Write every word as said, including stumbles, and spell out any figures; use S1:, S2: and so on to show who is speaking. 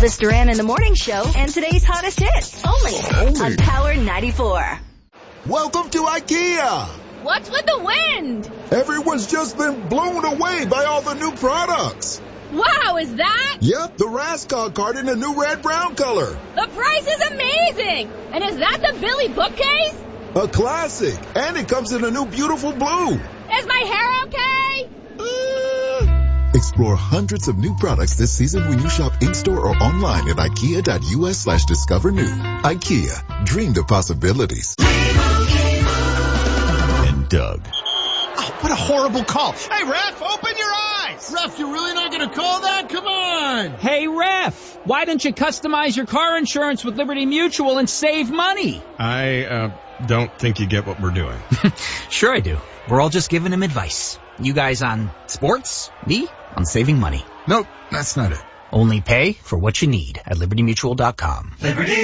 S1: Elvis Duran in the Morning Show and today's hottest hits. Only, only. on Power ninety-four.
S2: Welcome to IKEA.
S3: What's with the wind?
S2: Everyone's just been blown away by all the new products.
S3: Wow, is that?
S2: Yep, the Raskog cart in a new red-brown color.
S3: The price is amazing. And is that the Billy bookcase?
S2: A classic. And it comes in a new beautiful blue.
S3: Is my hair okay?
S2: Uh... Explore hundreds of new products this season when you shop in-store or online at ikea.us slash discover new. IKEA. Dream the possibilities. And Doug.
S4: Oh, what a horrible call. Hey, Ref, open your eyes. Ref, you're really not going to call that? Come on.
S5: Hey, Ref, why don't you customize your car insurance with Liberty Mutual and save money?
S6: I uh, don't think you get what we're doing.
S5: Sure I do. We're all just giving him advice. You guys on sports, me on saving money.
S6: Nope, that's not it.
S5: Only pay for what you need at liberty mutual dot com.
S7: Liberty.